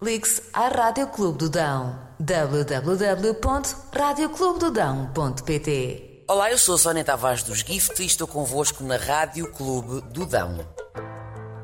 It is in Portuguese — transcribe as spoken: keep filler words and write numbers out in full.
Ligue-se à Rádio Clube do Dão. w w w ponto rádio clube do dão ponto p t. Olá, eu sou a Sónia Tavares dos Gift e estou convosco na Rádio Clube do Dão.